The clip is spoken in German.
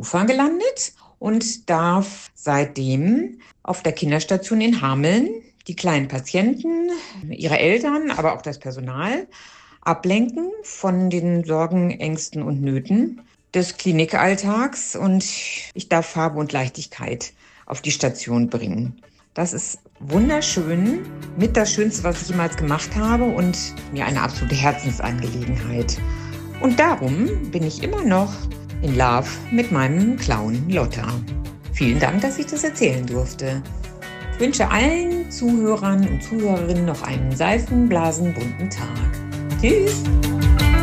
Hannover gelandet und darf seitdem auf der Kinderstation in Hameln die kleinen Patienten, ihre Eltern, aber auch das Personal ablenken von den Sorgen, Ängsten und Nöten des Klinikalltags, und ich darf Farbe und Leichtigkeit auf die Station bringen. Das ist wunderschön, mit das Schönste, was ich jemals gemacht habe und mir eine absolute Herzensangelegenheit. Und darum bin ich immer noch in Love mit meinem Clown Lotta. Vielen Dank, dass ich das erzählen durfte. Ich wünsche allen Zuhörern und Zuhörerinnen noch einen seifenblasenbunten Tag. Tschüss!